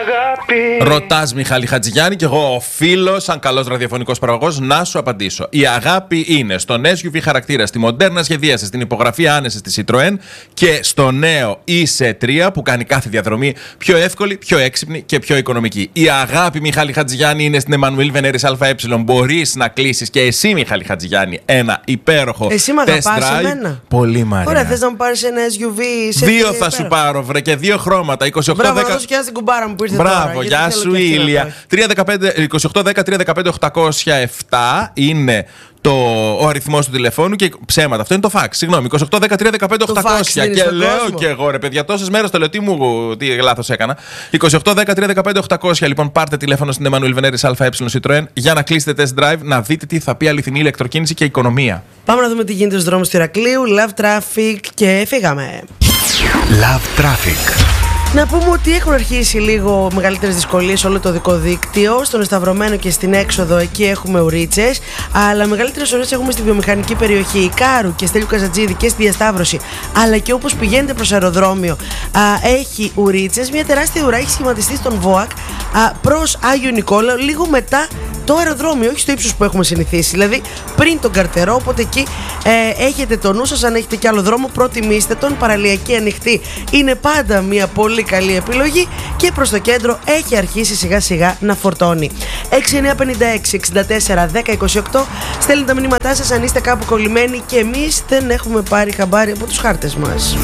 Ρωτάς Μιχάλη Χατζηγιάννη και εγώ οφείλω, σαν καλός ραδιοφωνικός παραγωγός, να σου απαντήσω. Η αγάπη είναι στον SUV χαρακτήρα, στη μοντέρνα σχεδίαση, στην υπογραφή άνεση στη Citroën και στο νέο IC3 που κάνει κάθε διαδρομή πιο εύκολη, πιο έξυπνη και πιο οικονομική. Η αγάπη, Μιχάλη Χατζηγιάννη, είναι στην Εμμανουήλ Βενέρης ΑΕ. Μπορείς να κλείσεις και εσύ, Μιχάλη Χατζηγιάννη, ένα υπέροχο test drive. Πολύ μ' αρέσει. Ωραία, θες να μου πάρεις ένα SUV σε δύο θα σου πάρω, βρε, και δύο χρώματα. 28 Μπράβο, να δώσω και στην κουμπάρα μου που ήρθε τώρα. Μπράβο, γεια σου Ήλια. 2810-315-807 είναι ο αριθμός του τηλεφώνου και ψέματα. Αυτό είναι το fax. Συγγνώμη, 2810-315-800. Και λέω και εγώ, ρε παιδιά, τόσες μέρες το λέω, τι λάθος έκανα. 2810-315-800. Λοιπόν, πάρτε τηλέφωνο στην Εμμανουήλ Βενέρης ΑΕ Citroën για να κλείσετε test drive, να δείτε τι θα πει αληθινή ηλεκτροκίνηση και οικονομία. Πάμε να δούμε τι γίνεται στους δρόμους του Ηρακλείου. Love Traffic και φύγαμε. Love Traffic. Να πούμε ότι έχουν αρχίσει λίγο μεγαλύτερες δυσκολίες σε όλο το οδικό δίκτυο. Στον Εσταυρωμένο και στην έξοδο εκεί έχουμε ουρίτσες. Αλλά μεγαλύτερες ώρες έχουμε στη βιομηχανική περιοχή Ικάρου και Στέλιου Καζατζίδη και στη διασταύρωση. Αλλά και όπως πηγαίνετε προς αεροδρόμιο έχει ουρίτσες. Μια τεράστια ουρά έχει σχηματιστεί στον ΒΟΑΚ προς Άγιο Νικόλαο, λίγο μετά το αεροδρόμιο, όχι στο ύψος που έχουμε συνηθίσει. Δηλαδή πριν τον Καρτερό. Οπότε εκεί έχετε το νου σας. Αν έχετε κι άλλο δρόμο, προτιμήστε τον. Παραλιακή ανοιχτή είναι πάντα μια πολύ καλή επιλογή. Και προς το κέντρο έχει αρχίσει σιγά σιγά να φορτώνει. 6956-64-1028. Στέλνετε τα μηνύματά σας αν είστε κάπου κολλημένοι και εμείς δεν έχουμε πάρει χαμπάρι από τους χάρτες μας.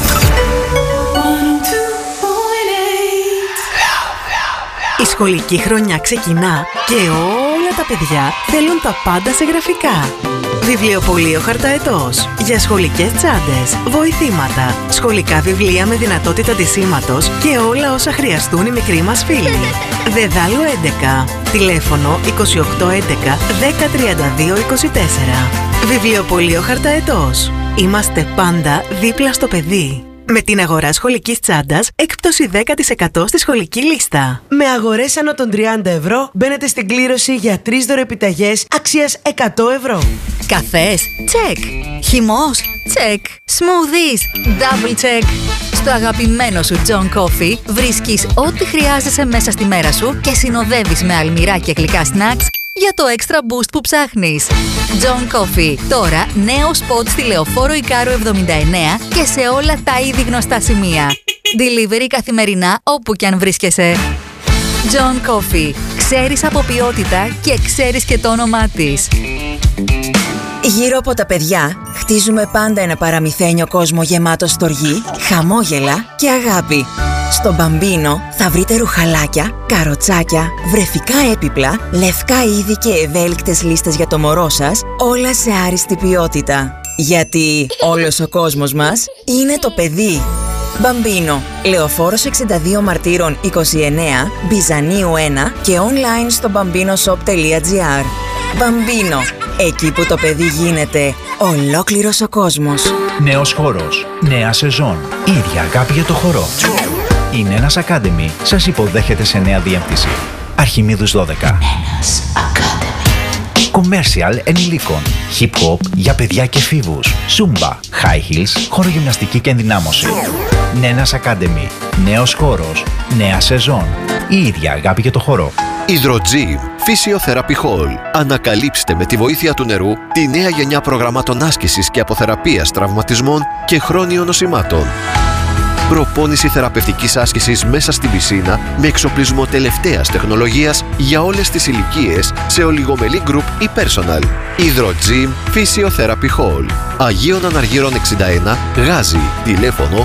Η σχολική χρονιά ξεκινά και όλα τα παιδιά θέλουν τα πάντα σε γραφικά. Βιβλιοπωλείο Χαρταετός. Για σχολικές τσάντες, βοηθήματα, σχολικά βιβλία με δυνατότητα ντυσίματος και όλα όσα χρειαστούν οι μικροί μας φίλοι. Δεδάλου 11. Τηλέφωνο 2811 1032 24. Βιβλιοπωλείο Χαρταετός. Είμαστε πάντα δίπλα στο παιδί. Με την αγορά σχολικής τσάντας, έκπτωση 10% στη σχολική λίστα. Με αγορές άνω των 30 ευρώ, μπαίνετε στην κλήρωση για 3 δωρεπιταγές αξίας 100 ευρώ. Καφές, τσεκ. Χυμός, τσεκ. Smoothies, double check. Στο αγαπημένο σου John Coffee βρίσκεις ό,τι χρειάζεσαι μέσα στη μέρα σου και συνοδεύεις με αλμυρά και γλυκά snacks για το extra boost που ψάχνεις. John Coffee. Τώρα νέο σποτ στη Λεωφόρο Ικάρου 79 και σε όλα τα ήδη γνωστά σημεία. Delivery καθημερινά όπου κι αν βρίσκεσαι. John Coffee. Ξέρεις από ποιότητα και ξέρεις και το όνομά της. Γύρω από τα παιδιά χτίζουμε πάντα ένα παραμυθένιο κόσμο γεμάτο στοργή, χαμόγελα και αγάπη. Στο Μπαμπίνο θα βρείτε ρουχαλάκια, καροτσάκια, βρεφικά έπιπλα, λευκά είδη και ευέλικτες λίστες για το μωρό σας, όλα σε άριστη ποιότητα. Γιατί όλος ο κόσμος μας είναι το παιδί. Μπαμπίνο, Λεωφόρος 62 Μαρτύρων 29, Μπιζανίου 1 και online στο bambinoshop.gr. Μπαμπίνο, εκεί που το παιδί γίνεται ολόκληρος ο κόσμος. Νέος χώρος, νέα σεζόν, ίδια αγάπη για το χορό. Η Νένας Academy σας υποδέχεται σε νέα διεύθυνση. Αρχιμίδους 12. Νένας Academy. Commercial ενηλίκων. Hip hop για παιδιά και εφήβους. Zumba, high heels, χορογυμναστική και ενδυνάμωση. Νένας Academy. Νέος χώρος, νέα σεζόν. Η ίδια αγάπη για το χορό. Hydrogym Physiotherapy Hall. Ανακαλύψτε με τη βοήθεια του νερού τη νέα γενιά προγραμμάτων άσκησης και αποθεραπείας τραυματισμών και χρόνιων νοσημάτων. Προπόνηση θεραπευτικής άσκησης μέσα στην πισίνα με εξοπλισμό τελευταίας τεχνολογίας για όλες τις ηλικίες σε ολιγομελή group ή personal. Hydrogym Physiotherapy Hall. Αγίων Αναργύρων 61, Γάζι. Τηλέφωνο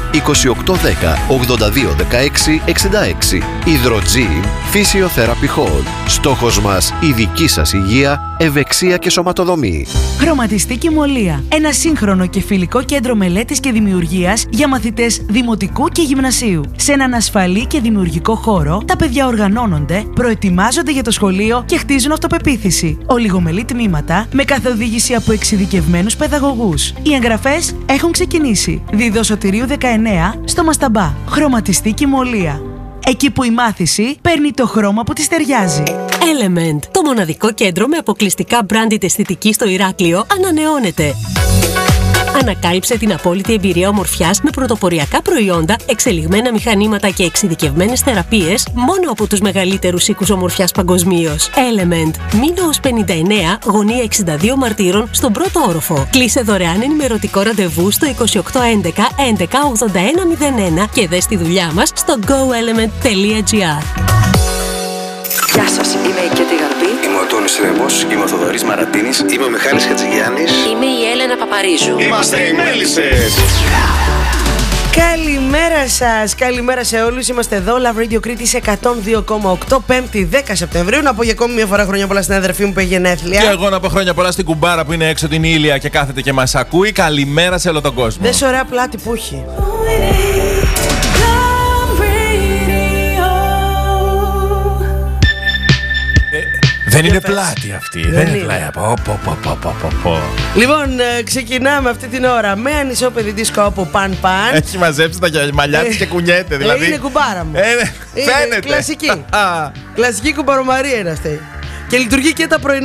2810 82 16 66. Hydrogym Physiotherapy Hall. Στόχος μας η δική σας υγεία, ευεξία και σωματοδομή. Χρωματιστή Μολία. Ένα σύγχρονο και φιλικό κέντρο μελέτης και δημιουργίας για μαθητές δημοτικού και γυμνασίου. Σε έναν ασφαλή και δημιουργικό χώρο, τα παιδιά οργανώνονται, προετοιμάζονται για το σχολείο και χτίζουν αυτοπεποίθηση. Ολιγομελή τμήματα με καθοδήγηση από εξειδικευμένους παιδαγωγούς. Οι εγγραφές έχουν ξεκινήσει. Δίδο Σωτηρίου 19 στο Μασταμπά. Χρωματιστή Μολία. Εκεί που η μάθηση παίρνει το χρώμα που της ταιριάζει. Element, το μοναδικό κέντρο με αποκλειστικά branded αισθητική στο Ηράκλειο, ανανεώνεται. Ανακάλυψε την απόλυτη εμπειρία ομορφιάς με πρωτοποριακά προϊόντα, εξελιγμένα μηχανήματα και εξειδικευμένες θεραπείες μόνο από τους μεγαλύτερους οίκους ομορφιάς παγκοσμίως. Element. Μήνο ως 59, γωνία 62 Μαρτύρων, στον πρώτο όροφο. Κλείσε δωρεάν ενημερωτικό ραντεβού στο 2811 11 81 01 και δες τη δουλειά μας στο goelement.gr. Γεια σας, είμαι η Κέτη Γαρμπή. Είμαι ο Τόνης Ρέμπος, είμαι ο Θοδωρής Μαρατίνης. Είμαι ο Μιχάλης Χατζηγιάννης. Είμαι η Έλενα Παπαρίζου. Είμαστε οι Μέλισσες. Καλημέρα σας, καλημέρα σε όλους. Είμαστε εδώ, Love Radio Κρήτης 102,8, 5η 10 Σεπτεμβρίου. Να πω για ακόμη μια φορά χρόνια πολλά στην αδερφή μου που έχει γενέθλια. Και εγώ να πω χρόνια πολλά στην κουμπάρα που είναι έξω την Ήλια και κάθεται και μας ακούει. Καλημέρα σε όλο τον κόσμο. Δες ωραία πλάτη που έχει. Δεν είναι πλάτη αυτή. Δεν είναι πλάτη. Λοιπόν, ξεκινάμε αυτή την ώρα με ανισόπεδη δίσκο από Παν Παν. Έχει μαζέψει τα μαλλιά της και κουνιέται. Δηλαδή. Είναι κουμπάρα μου. Φαίνεται. Κλασική. Κλασική κουμπαρομαρία είναι αυτή. Και λειτουργεί και τα πρωινά.